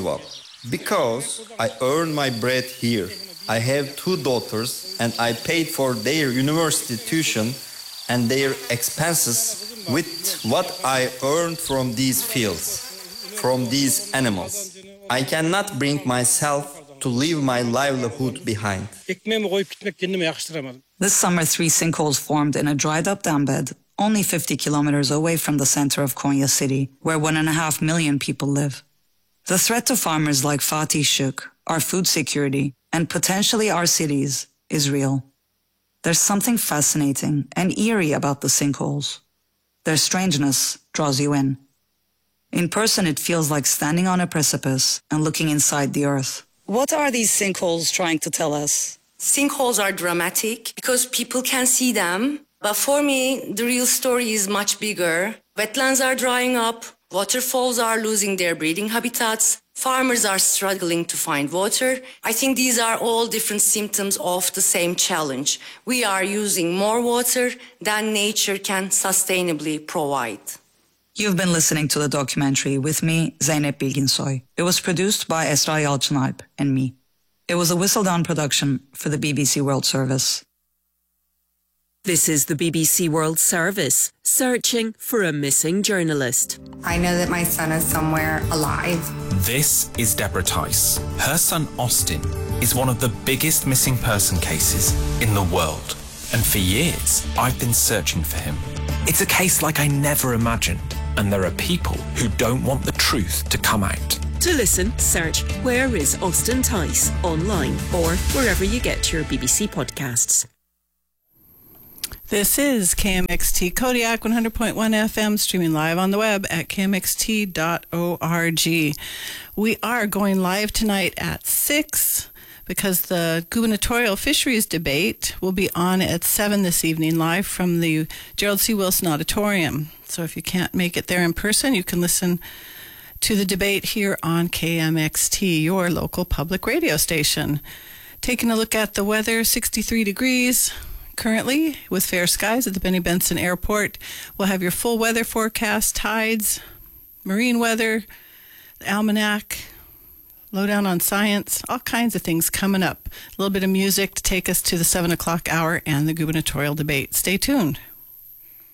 up because I earn my bread here. I have 2 daughters and I paid for their university tuition and their expenses with what I earned from these fields, from these animals. I cannot bring myself to leave my livelihood behind. This summer, 3 sinkholes formed in a dried-up dam bed only 50 kilometers away from the center of Konya City, where 1.5 million people live. The threat to farmers like Fatih Shuk, our food security, and potentially our cities is real. There's something fascinating and eerie about the sinkholes. Their strangeness draws you in. In person, it feels like standing on a precipice and looking inside the earth. What are these sinkholes trying to tell us? Sinkholes are dramatic because people can see them. But for me, the real story is much bigger. Wetlands are drying up. Waterfalls are losing their breeding habitats. Farmers are struggling to find water. I think these are all different symptoms of the same challenge. We are using more water than nature can sustainably provide. You've been listening to the documentary with me, Zeynep Bilginsoy. It was produced by Esra Yalçınalp and me. It was a whistle-down production for the BBC World Service. This is the BBC World Service, searching for a missing journalist. I know that my son is somewhere alive. This is Deborah Tice. Her son Austin is one of the biggest missing person cases in the world. And for years, I've been searching for him. It's a case like I never imagined. And there are people who don't want the truth to come out. To listen, search Where is Austin Tice online or wherever you get your BBC podcasts. This is KMXT Kodiak 100.1 FM, streaming live on the web at kmxt.org. We are going live tonight at 6 because the gubernatorial fisheries debate will be on at 7 this evening, live from the Gerald C. Wilson Auditorium. So if you can't make it there in person, you can listen to the debate here on KMXT, your local public radio station. Taking a look at the weather, 63 degrees. Currently, with fair skies at the Benny Benson Airport. We'll have your full weather forecast, tides, marine weather, the almanac, lowdown on science, all kinds of things coming up. A little bit of music to take us to the 7 o'clock hour and the gubernatorial debate. Stay tuned.